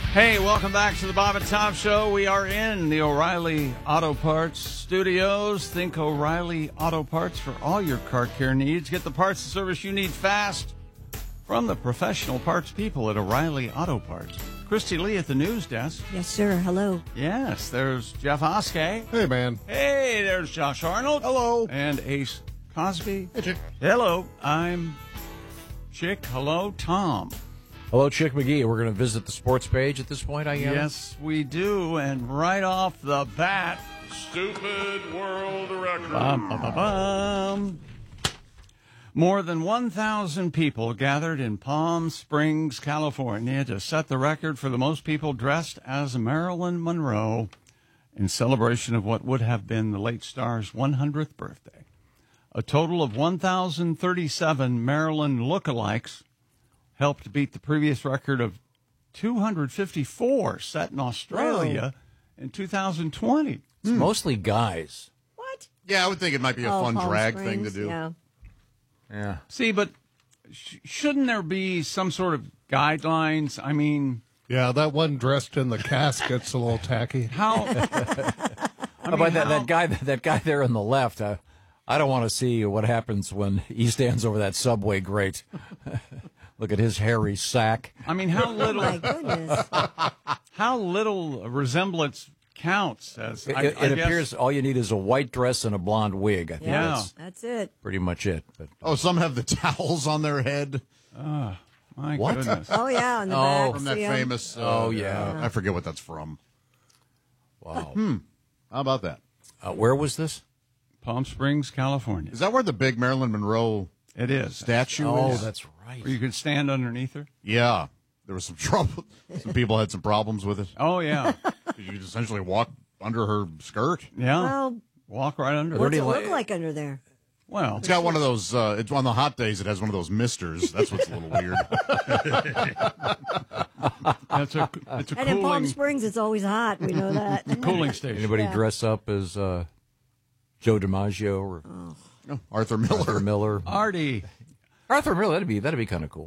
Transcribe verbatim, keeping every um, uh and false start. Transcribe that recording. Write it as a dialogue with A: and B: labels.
A: Hey, welcome back to the Bob and Tom Show. We are in the O'Reilly Auto Parts studios. Think O'Reilly Auto Parts for all your car care needs. Get the parts and service you need fast from the professional parts people at O'Reilly Auto Parts. Christy Lee at the news desk.
B: Yes, sir. Hello.
A: Yes, there's Jeff Oskey.
C: Hey, man.
A: Hey, there's Josh Arnold.
C: Hello.
A: And Ace Cosby.
C: Hey, Chick.
A: Hello, I'm Chick. Hello, Tom.
D: Hello, Chick McGee. We're going to visit the sports page at this point, I guess?
A: Yes, we do. And right off the bat, stupid world record. Bum, bum, bum, bum. More than one thousand people gathered in Palm Springs, California to set the record for the most people dressed as Marilyn Monroe in celebration of what would have been the late star's one hundredth birthday. A total of one thousand thirty-seven Marilyn lookalikes helped beat the previous record of two hundred fifty-four set in Australia Whoa. in two thousand twenty.
D: It's mm. mostly guys.
B: What?
C: Yeah, I would think it might be a
B: oh,
C: fun
B: Palm
C: drag
B: Springs,
C: thing to do.
B: Yeah.
D: Yeah.
A: See, but sh- shouldn't there be some sort of guidelines? I mean,
E: yeah, that one dressed in the casket's a little tacky.
A: How? I
D: mean, about that, how... that guy, that guy there on the left. I, I don't want to see what happens when he stands over that subway grate. Look at his hairy sack.
A: I mean, how little?
B: Oh my goodness!
A: How little resemblance counts? As
D: it,
A: I,
D: it,
A: I
D: it
A: guess...
D: appears all you need is a white dress and a blonde wig. I think
A: yeah,
D: that's,
B: that's it.
D: Pretty much it. But,
C: oh, some have the towels on their head.
A: Oh, my
D: what?
A: goodness!
B: Oh yeah, on the
D: oh,
B: back.
C: From that
B: See
C: famous. Uh,
D: oh yeah.
C: Uh, I forget what that's from.
D: Wow.
C: Hmm. How about that?
D: Uh, where was this?
A: Palm Springs, California.
C: Is that where the big Marilyn Monroe?
A: It is
C: statue.
D: Oh,
C: is?
D: that's right.
A: Where you could stand underneath her.
C: Yeah, there was some trouble. Some people had some problems with it.
A: Oh yeah,
C: you could essentially walk under her skirt.
A: Yeah,
B: well,
A: walk right under.
B: What's
A: her.
B: it look like under there?
A: Well,
C: it's got one of those. Uh, it's on the hot days. It has one of those misters. That's what's a little weird.
A: That's a. It's a
B: and
A: cooling.
B: in Palm Springs, it's always hot. We know that.
A: Cooling station.
D: Anybody
B: yeah.
D: dress up as uh, Joe DiMaggio or
C: oh. Arthur Miller?
D: Arthur Miller.
A: Artie.
D: Arthur Miller. That'd be that'd be kind of cool.